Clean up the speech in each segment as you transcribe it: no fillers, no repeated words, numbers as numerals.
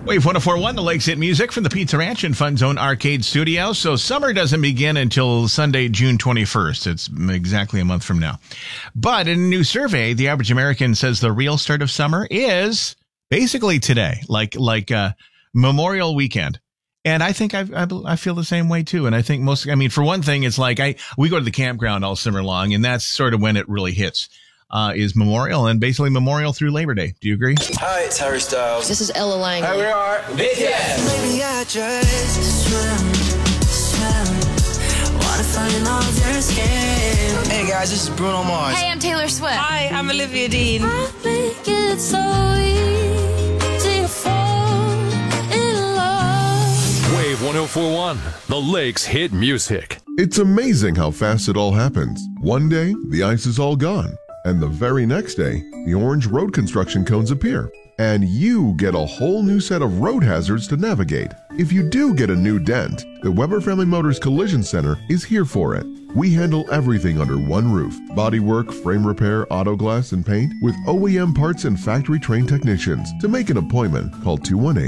Wave 104.1, the Lakes Hit Music from the Pizza Ranch and Fun Zone Arcade Studio. So summer doesn't begin until Sunday, June 21st. It's exactly a month from now. But in a new survey, the average American says the real start of summer is basically today, like Memorial Weekend. And I think I feel the same way too. And I think for one thing, it's like we go to the campground all summer long, and that's sort of when it really hits. Is Memorial, and basically Memorial through Labor Day. Do you agree? Hi, it's Harry Styles. This is Ella Lang. Hi, we are BTS. Maybe I just swim. Wanna find all your skin. Hey guys, this is Bruno Mars. Hey, I'm Taylor Swift. Hi, I'm Olivia Dean. I think it's so easy to fall in love. Wave 104.1, the Lakes Hit Music. It's amazing how fast it all happens. One day, the ice is all gone. And the very next day, the orange road construction cones appear. And you get a whole new set of road hazards to navigate. If you do get a new dent, the Weber Family Motors Collision Center is here for it. We handle everything under one roof. Bodywork, frame repair, auto glass, and paint with OEM parts and factory-trained technicians. To make an appointment, call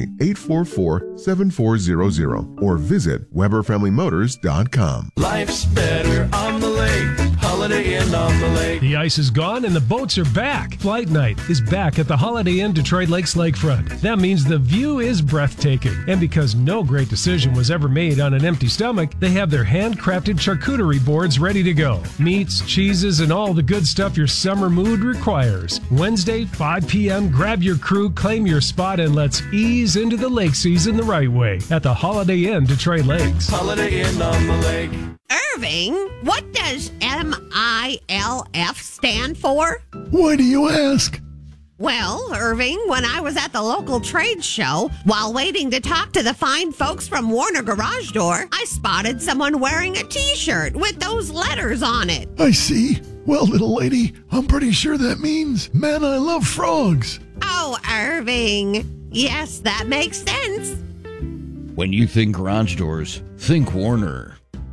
218-844-7400 or visit WeberFamilyMotors.com. Life's better on the lake. Holiday Inn on the lake. The ice is gone and the boats are back. Flight night is back at the Holiday Inn Detroit Lakes Lakefront. That means the view is breathtaking. And because no great decision was ever made on an empty stomach, they have their handcrafted charcuterie boards ready to go. Meats, cheeses, and all the good stuff your summer mood requires. Wednesday, 5 p.m., grab your crew, claim your spot, and let's ease into the lake season the right way at the Holiday Inn Detroit Lakes. Holiday Inn on the lake. Irving, what does MILF stand for? Why do you ask? Well, Irving, when I was at the local trade show, while waiting to talk to the fine folks from Warner Garage Door, I spotted someone wearing a T-shirt with those letters on it. I see. Well, little lady, I'm pretty sure that means, man, I love frogs. Oh, Irving. Yes, that makes sense. When you think garage doors, think Warner.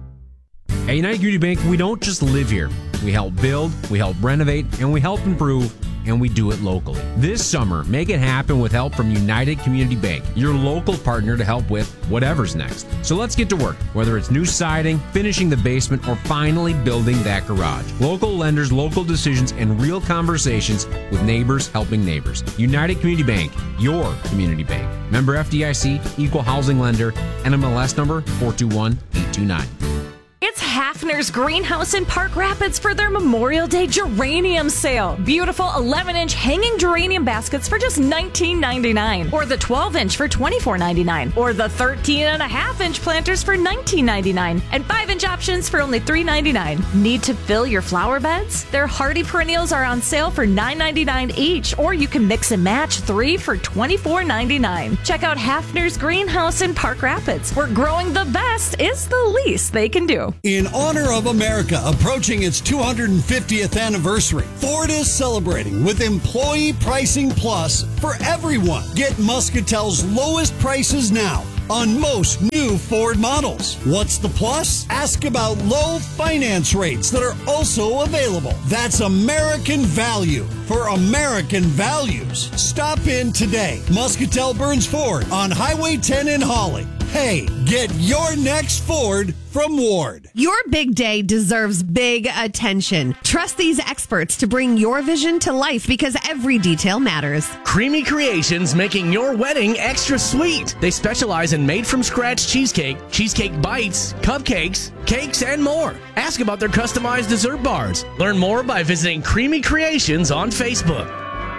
At United Community Bank, we don't just live here. We help build, we help renovate, and we help improve, and we do it locally. This summer, make it happen with help from United Community Bank, your local partner to help with whatever's next. So let's get to work, whether it's new siding, finishing the basement, or finally building that garage. Local lenders, local decisions, and real conversations with neighbors helping neighbors. United Community Bank, your community bank. Member FDIC, equal housing lender, NMLS number 421829. It's Hafner's Greenhouse in Park Rapids for their Memorial Day geranium sale. Beautiful 11-inch hanging geranium baskets for just $19.99. Or the 12-inch for $24.99. Or the 13.5-inch planters for $19.99. And 5-inch options for only $3.99. Need to fill your flower beds? Their hardy perennials are on sale for $9.99 each. Or you can mix and match 3 for $24.99. Check out Hafner's Greenhouse in Park Rapids, where growing the best is the least they can do. In honor of America approaching its 250th anniversary, Ford is celebrating with Employee Pricing Plus for everyone. Get Muscatel's lowest prices now on most new Ford models. What's the plus? Ask about low finance rates that are also available. That's American value for American values. Stop in today. Muscatel Burns Ford on Highway 10 in Holly. Hey, get your next Ford from Ward. Your big day deserves big attention. Trust these experts to bring your vision to life because every detail matters. Creamy Creations, making your wedding extra sweet. They specialize in made-from-scratch cheesecake, cheesecake bites, cupcakes, cakes, and more. Ask about their customized dessert bars. Learn more by visiting Creamy Creations on Facebook.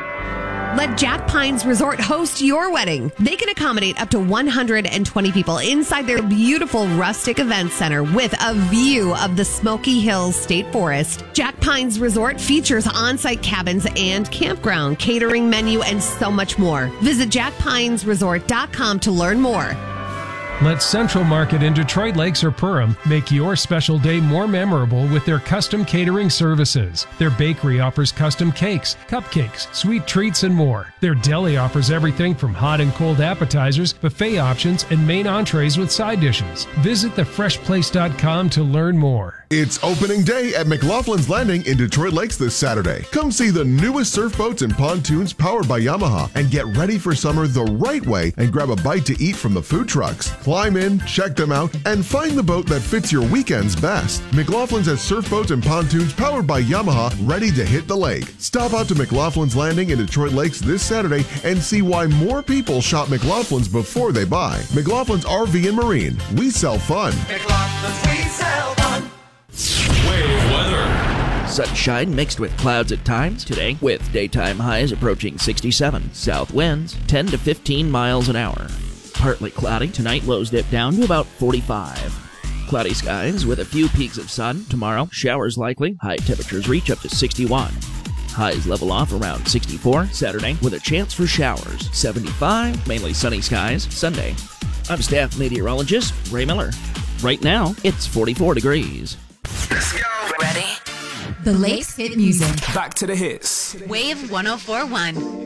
Let Jack Pines Resort host your wedding. They can accommodate up to 120 people inside their beautiful rustic event center with a view of the Smoky Hills State Forest. Jack Pines Resort features on-site cabins and campground, catering menu, and so much more. Visit jackpinesresort.com to learn more. Let Central Market in Detroit Lakes or Perham make your special day more memorable with their custom catering services. Their bakery offers custom cakes, cupcakes, sweet treats, and more. Their deli offers everything from hot and cold appetizers, buffet options, and main entrees with side dishes. Visit thefreshplace.com to learn more. It's opening day at McLaughlin's Landing in Detroit Lakes this Saturday. Come see the newest surf boats and pontoons powered by Yamaha and get ready for summer the right way and grab a bite to eat from the food trucks. Climb in, check them out, and find the boat that fits your weekends best. McLaughlin's has surf boats and pontoons powered by Yamaha ready to hit the lake. Stop out to McLaughlin's Landing in Detroit Lakes this Saturday and see why more people shop McLaughlin's before they buy. McLaughlin's RV and Marine. We sell fun. McLaughlin's, we sell fun. Wave weather. Sunshine mixed with clouds at times today, with daytime highs approaching 67. South winds 10 to 15 miles an hour. Partly cloudy tonight, lows dip down to about 45. Cloudy skies with a few peaks of sun. Tomorrow, showers likely. High temperatures reach up to 61. Highs level off around 64 Saturday with a chance for showers. 75, mainly sunny skies Sunday. I'm staff meteorologist Ray Miller. Right now, it's 44 degrees. Let's go. Ready? The Lakes Hit Music. Back to the hits. Wave 104.1.